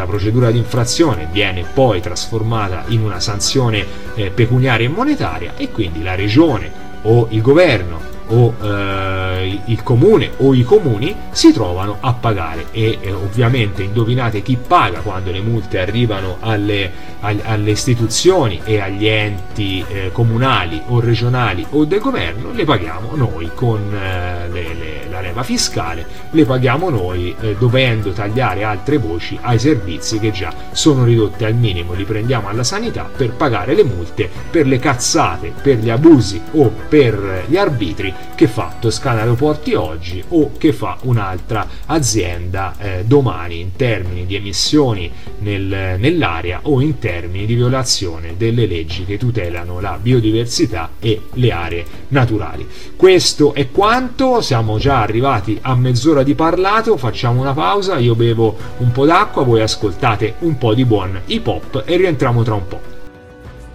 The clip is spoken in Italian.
La procedura di infrazione viene poi trasformata in una sanzione pecuniaria e monetaria, e quindi la regione o il governo o il comune o i comuni si trovano a pagare, e ovviamente indovinate chi paga quando le multe arrivano alle istituzioni e agli enti comunali o regionali o del governo. Le paghiamo noi con la leva fiscale, le paghiamo noi dovendo tagliare altre voci ai servizi che già sono ridotti al minimo. Li prendiamo alla sanità per pagare le multe per le cazzate, per gli abusi o per gli arbitri che fa Toscana Aeroporti oggi o che fa un'altra azienda domani, in termini di emissioni nell'aria o in termini di violazione delle leggi che tutelano la biodiversità e le aree naturali. Questo è quanto, siamo già arrivati a mezz'ora di parlato, facciamo una pausa, io bevo un po' d'acqua, voi ascoltate un po' di buon hip hop e rientriamo tra un po'.